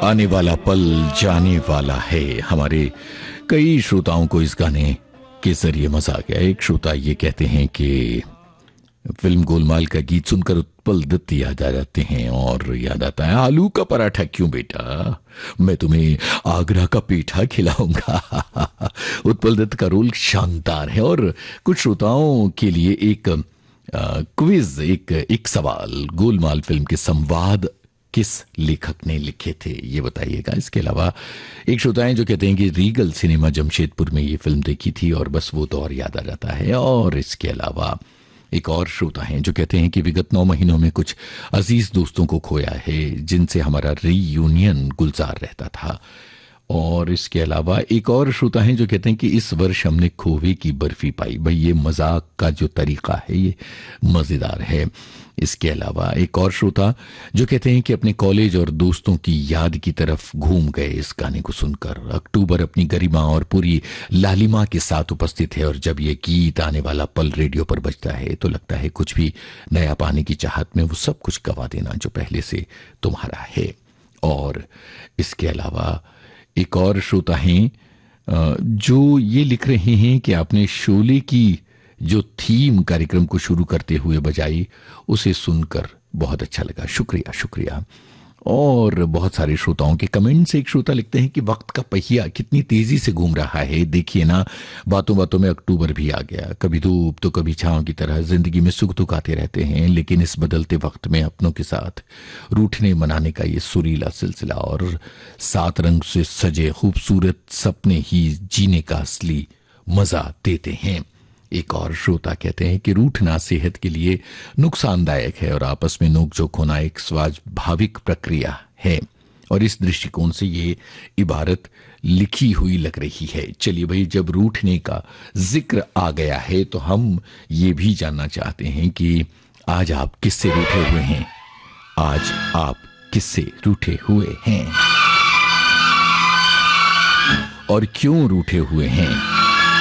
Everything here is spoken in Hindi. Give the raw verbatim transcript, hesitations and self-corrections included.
आने वाला पल जाने वाला है। हमारे कई श्रोताओं को इस गाने के जरिए मजा आ गया। एक श्रोता ये कहते हैं कि फिल्म गोलमाल का गीत सुनकर उत्पल दत्त याद आ जाते हैं और याद आता है आलू का पराठा क्यों बेटा, मैं तुम्हें आगरा का पेठा खिलाऊंगा। उत्पल दत्त का रोल शानदार है। और कुछ श्रोताओं के लिए एक क्विज, एक एक सवाल, गोलमाल फिल्म के संवाद किस लेखक ने लिखे थे ये बताइएगा। इसके अलावा एक श्रोता है जो कहते हैं कि रीगल सिनेमा जमशेदपुर में ये फिल्म देखी थी और बस वो दौर याद आ जाता है। और इसके अलावा एक और श्रोता हैं जो कहते हैं कि विगत नौ महीनों में कुछ अजीज दोस्तों को खोया है जिनसे हमारा रीयूनियन गुलजार रहता था। और इसके अलावा एक और श्रोता हैं जो कहते हैं कि इस वर्ष हमने खोवे की बर्फी पाई। भाई ये मजाक का जो तरीका है ये मजेदार है। इसके अलावा एक और श्रोता जो कहते हैं कि अपने कॉलेज और दोस्तों की याद की तरफ घूम गए इस गाने को सुनकर। अक्टूबर अपनी गरिमा और पूरी लालिमा के साथ उपस्थित है और जब ये गीत आने वाला पल रेडियो पर बजता है तो लगता है कुछ भी नया पाने की चाहत में वो सब कुछ गवा देना जो पहले से तुम्हारा है। और इसके अलावा एक और श्रोता हैं जो ये लिख रहे हैं कि आपने शोले की जो थीम कार्यक्रम को शुरू करते हुए बजाई उसे सुनकर बहुत अच्छा लगा, शुक्रिया शुक्रिया। और बहुत सारे श्रोताओं के कमेंट से एक श्रोता लिखते हैं कि वक्त का पहिया कितनी तेजी से घूम रहा है, देखिए ना बातों बातों में अक्टूबर भी आ गया। कभी धूप तो कभी छांव की तरह जिंदगी में सुख दुख आते रहते हैं, लेकिन इस बदलते वक्त में अपनों के साथ रूठने मनाने का ये सुरीला सिलसिला और सात रंग से सजे खूबसूरत सपने ही जीने का असली मजा देते हैं। एक और श्रोता कहते हैं कि रूठना सेहत के लिए नुकसानदायक है और आपस में नोकझोंक होना एक स्वाभाविक प्रक्रिया है। और इस दृष्टिकोण से ये इबारत लिखी हुई लग रही है। चलिए भाई, जब रूठने का जिक्र आ गया है तो हम ये भी जानना चाहते हैं कि आज आप किससे रूठे हुए हैं, आज आप किससे रूठे हुए हैं और क्यों रूठे हुए हैं।